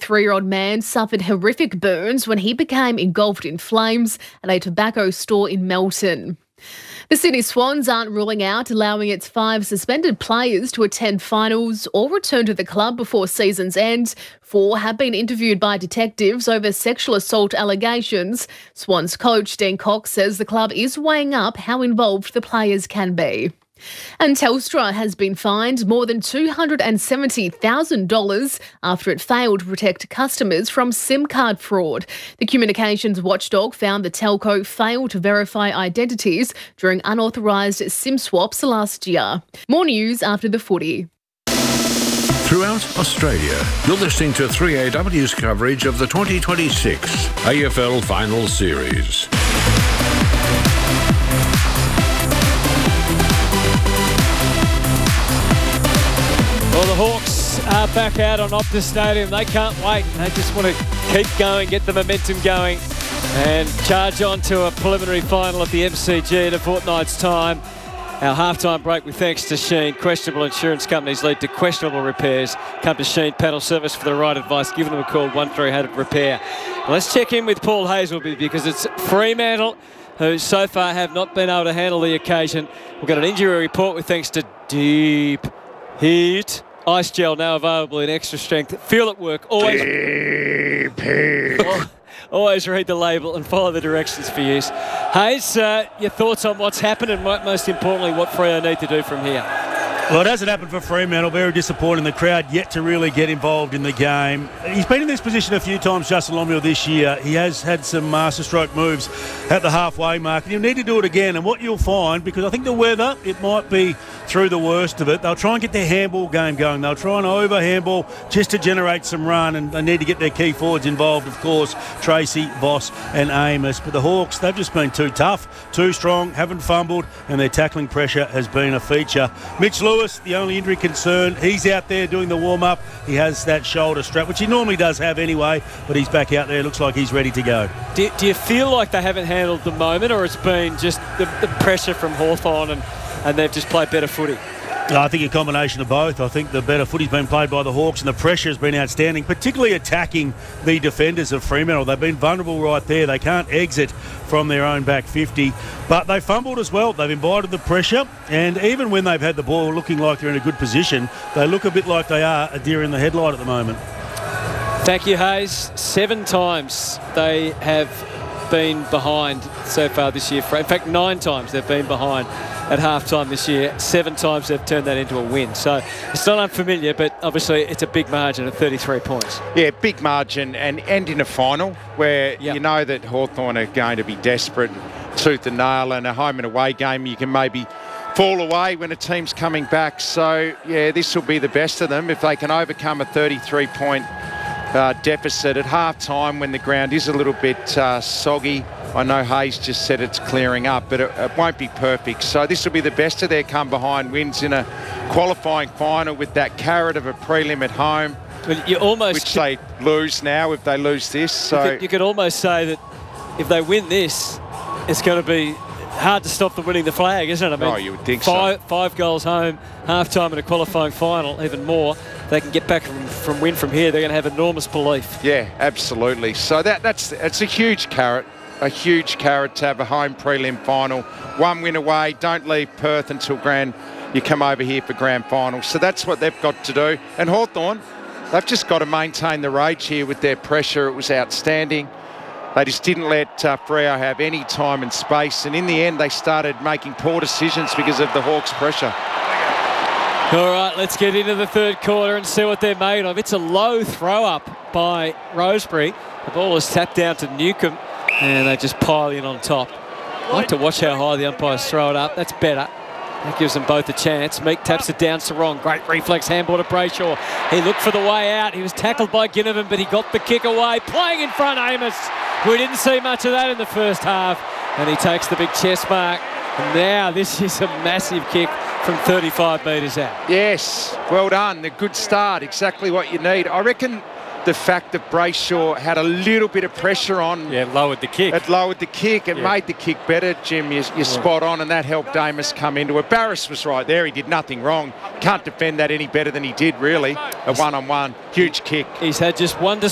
53-year-old man suffered horrific burns when he became engulfed in flames at a tobacco store in Melton. The Sydney Swans aren't ruling out allowing its 5 suspended players to attend finals or return to the club before season's end. 4 have been interviewed by detectives over sexual assault allegations. Swans coach Dean Cox says the club is weighing up how involved the players can be. And Telstra has been fined more than $270,000 after it failed to protect customers from SIM card fraud. The communications watchdog found the telco failed to verify identities during unauthorised SIM swaps last year. More news after the footy. Throughout Australia, you're listening to 3AW's coverage of the 2026 AFL Final Series. Well, the Hawks are back out on Optus Stadium. They can't wait. They just want to keep going, get the momentum going and charge on to a preliminary final at the MCG in a fortnight's time. Our halftime break with thanks to Sheen. Questionable insurance companies lead to questionable repairs. Come to Sheen Panel Service for the right advice. Give them a call, 1300-REPAIR. Let's check in with Paul Hazelby because it's Fremantle who so far have not been able to handle the occasion. We've got an injury report with thanks to Deep Heat Ice Gel, now available in extra strength. Feel it work. Always read the label and follow the directions for use. Hayes, your thoughts on what's happened and most importantly what Freo need to do from here? Well, it hasn't happened for Fremantle. Very disappointing. The crowd yet to really get involved in the game. He's been in this position a few times, Justin Longmuir, this year. He has had some masterstroke moves at the halfway mark, and he'll need to do it again. And what you'll find, because I think the weather, it might be through the worst of it, they'll try and get their handball game going. They'll try and over-handball just to generate some run, and they need to get their key forwards involved, of course, Tracy, Voss and Amos. But the Hawks, they've just been too tough, too strong, haven't fumbled, and their tackling pressure has been a feature. Mitch Lewis, the only injury concern, he's out there doing the warm-up. He has that shoulder strap, which he normally does have anyway, but he's back out there. Looks like he's ready to go. Do you feel like they haven't handled the moment, or it's been just the pressure from Hawthorn and they've just played better footy? I think a combination of both. I think the better footy's been played by the Hawks and the pressure has been outstanding, particularly attacking the defenders of Fremantle. They've been vulnerable right there. They can't exit from their own back 50, but they fumbled as well. They've invited the pressure, and even when they've had the ball looking like they're in a good position, they look a bit like they are a deer in the headlight at the moment. Thank you, Hayes. 7 times they have been behind so far this year. In fact, 9 times they've been behind at halftime this year. 7 times they've turned that into a win. So it's not unfamiliar, but obviously it's a big margin of 33 points. Yeah, big margin, and in a final where you know that Hawthorn are going to be desperate, tooth and nail, and a home and away game you can maybe fall away when a team's coming back. So, yeah, this will be the best of them if they can overcome a 33-point deficit at half-time when the ground is a little bit soggy. I know Hayes just said it's clearing up, but it won't be perfect. So this will be the best of their come-behind wins in a qualifying final with that carrot of a prelim at home, which they lose now if they lose this. So you could almost say that if they win this, it's going to be hard to stop them winning the flag, isn't it? I mean, you would think so. 5 goals home, half-time in a qualifying final, even more. They can get back from win from here. They're going to have enormous belief. Yeah, absolutely. So it's a huge carrot. A huge carrot to have a home prelim final. 1 win away. Don't leave Perth until you come over here for grand final. So that's what they've got to do. And Hawthorn, they've just got to maintain the rage here with their pressure. It was outstanding. They just didn't let Freo have any time and space. And in the end, they started making poor decisions because of the Hawks' pressure. All right, let's get into the third quarter and see what they're made of. It's a low throw-up by Rosebery. The ball is tapped down to Newcomb, and they just pile in on top. I like to watch how high the umpires throw it up. That's better. That gives them both a chance. Meek taps it down Sarong. Great reflex handball to Brayshaw. He looked for the way out. He was tackled by Ginnivan, but he got the kick away. Playing in front, Amos. We didn't see much of that in the first half. And he takes the big chest mark. And now this is a massive kick from 35 metres out. Yes, well done. A good start. Exactly what you need. I reckon the fact that Brayshaw had a little bit of pressure on. Yeah, lowered the kick. It lowered the kick. It made the kick better, Jim. You're spot on, and that helped Amos come into it. Barris was right there. He did nothing wrong. Can't defend that any better than he did, really. A one-on-one. Huge kick. He's had just one